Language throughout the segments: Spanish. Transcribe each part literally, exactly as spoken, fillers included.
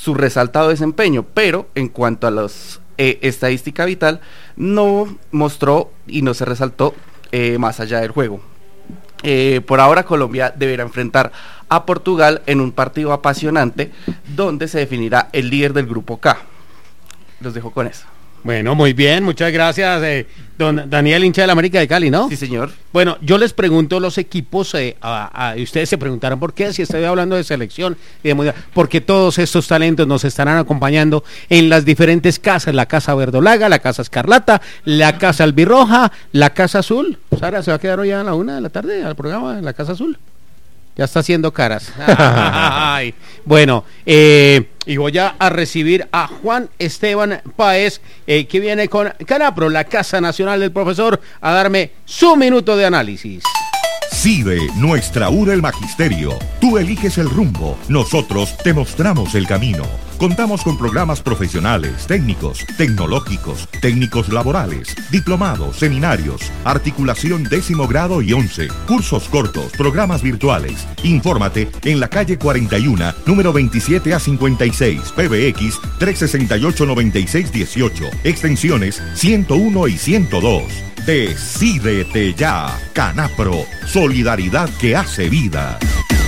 su resaltado desempeño, pero en cuanto a los eh, estadística vital, no mostró y no se resaltó eh, más allá del juego. Eh, por ahora Colombia deberá enfrentar a Portugal en un partido apasionante donde se definirá el líder del grupo K. Los dejo con eso. Bueno, muy bien, muchas gracias, eh, don Daniel, hincha del América de Cali, ¿no? Sí, señor. Bueno, yo les pregunto los equipos, eh, a, a, y ustedes se preguntaron por qué, si estoy hablando de selección y de mundial, porque todos estos talentos nos estarán acompañando en las diferentes casas, la Casa Verdolaga, la Casa Escarlata, la Casa Albirroja, la Casa Azul. Sara, ¿se va a quedar hoy a la una de la tarde al programa en la Casa Azul? Ya está haciendo caras. Ay, bueno, eh, y voy a, a recibir a Juan Esteban Páez, eh, que viene con Canapro, la Casa Nacional del Profesor, a darme su minuto de análisis. CIDE, nuestra U R el Magisterio. Tú eliges el rumbo, nosotros te mostramos el camino. Contamos con programas profesionales, técnicos, tecnológicos, técnicos laborales, diplomados, seminarios, articulación décimo grado y once, cursos cortos, programas virtuales. Infórmate en la calle cuarenta y uno, número veintisiete a cincuenta y seis, P B X trescientos sesenta y ocho, noventa y seis dieciocho, extensiones ciento uno y ciento dos. Decídete ya, Canapro, solidaridad que hace vida.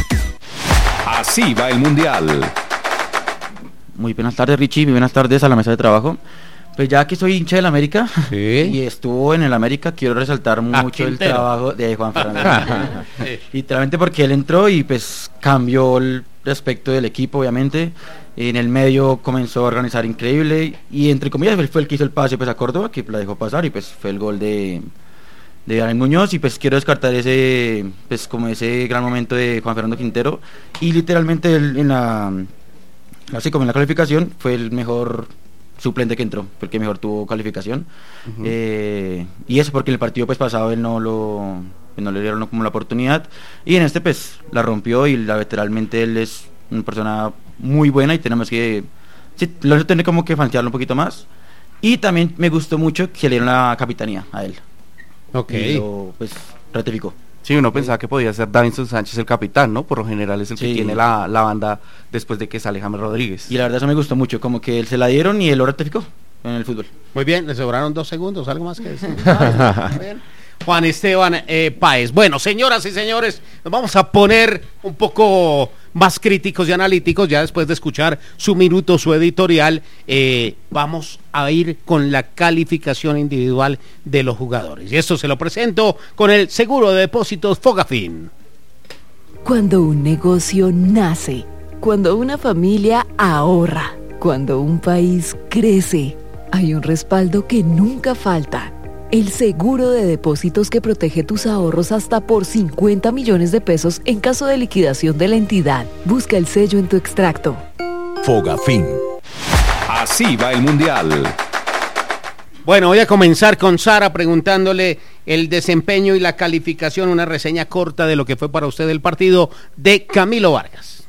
Así va el Mundial. Muy buenas tardes, Richie, muy buenas tardes a la mesa de trabajo. Pues ya que soy hincha del América, sí, y estuvo en el América, quiero resaltar mucho el trabajo de Juan Fernando. Literalmente porque él entró y pues cambió el respecto del equipo, obviamente. En el medio comenzó a organizar increíble y entre comillas él fue el que hizo el pase pues a Córdoba, que la dejó pasar, y pues fue el gol de de Daniel Muñoz. Y pues quiero descartar ese pues como ese gran momento de Juan Fernando Quintero, y literalmente él, en la así como en la calificación fue el mejor suplente que entró, porque mejor tuvo calificación. Uh-huh. eh, y eso porque en el partido pues pasado él no lo no le dieron como la oportunidad, y en este pues la rompió, y la, literalmente él es una persona muy buena y tenemos que sí, lo tener como que fantearlo un poquito más. Y también me gustó mucho que le dieron la capitanía a él. Ok. Y lo pues ratificó. Sí, uno pensaba que podía ser Davinson Sánchez el capitán, ¿no? Por lo general es el que sí tiene la, la banda después de que sale James Rodríguez. Y la verdad eso me gustó mucho, como que él se la dieron y él lo ratificó en el fútbol. Muy bien, le sobraron dos segundos, algo más que decir. Ah, bien. Juan Esteban eh, Páez. Bueno, señoras y señores, nos vamos a poner un poco más críticos y analíticos ya después de escuchar su minuto, su editorial. Eh, vamos a ir con la calificación individual de los jugadores. Y esto se lo presento con el seguro de depósitos Fogafín. Cuando un negocio nace, cuando una familia ahorra, cuando un país crece, hay un respaldo que nunca falta. El seguro de depósitos que protege tus ahorros hasta por cincuenta millones de pesos en caso de liquidación de la entidad. Busca el sello en tu extracto. Fogafín. Así va el Mundial. Bueno, voy a comenzar con Sara preguntándole el desempeño y la calificación, una reseña corta de lo que fue para usted el partido de Camilo Vargas.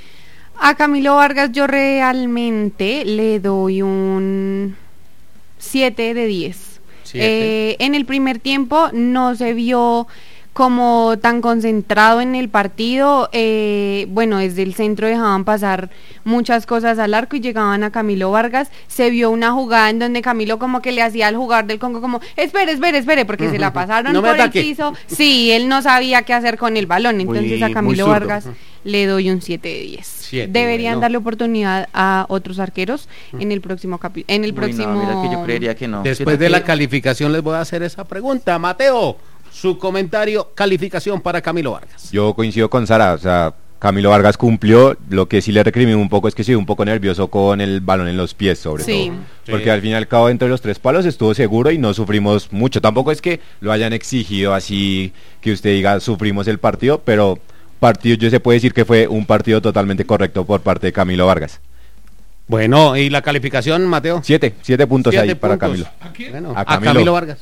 A Camilo Vargas yo realmente le doy un siete de diez. Eh, en el primer tiempo no se vio como tan concentrado en el partido. Eh, bueno, desde el centro dejaban pasar muchas cosas al arco y llegaban a Camilo Vargas. Se vio una jugada en donde Camilo como que le hacía al jugador del Congo como espere, espere, espere, porque uh-huh. se la pasaron no por el piso. Sí, él no sabía qué hacer con el balón, entonces muy, a Camilo Vargas uh-huh. le doy un siete de diez. Deberían bueno. darle oportunidad a otros arqueros uh-huh. en el próximo capítulo. En el Uy, próximo. No, mira que yo creería que no. Después de la calificación les voy a hacer esa pregunta, Mateo. Su comentario, calificación para Camilo Vargas. Yo coincido con Sara, o sea, Camilo Vargas cumplió. Lo que sí le recrimí un poco es que sí, un poco nervioso con el balón en los pies, sobre sí. todo. Porque sí. al fin y al cabo, entre los tres palos estuvo seguro y no sufrimos mucho. Tampoco es que lo hayan exigido así, que usted diga, sufrimos el partido, pero partido, yo se puede decir que fue un partido totalmente correcto por parte de Camilo Vargas. Bueno, ¿y la calificación, Mateo? Siete, siete puntos siete ahí puntos. para Camilo. ¿A quién? Bueno, a, Camilo. a Camilo Vargas.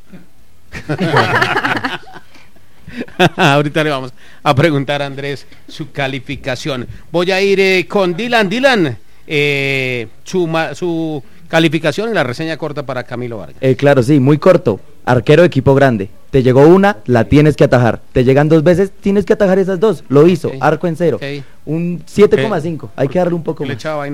Ahorita le vamos a preguntar a Andrés su calificación. Voy a ir eh, con Dylan. Dylan, eh, su, su calificación y la reseña corta para Camilo Vargas. Eh, claro, sí, muy corto. Arquero de equipo grande. Te llegó una, la tienes que atajar. Te llegan dos veces, tienes que atajar esas dos. Lo hizo, okay. Arco en cero. Okay. Un siete coma cinco. Okay. Hay que darle un poco más.